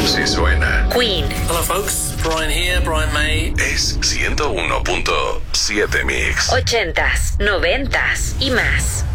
sí suena. Queen. Hello folks, Brian here, Brian May. Es 101.7 Mix. 80s, 90s y más.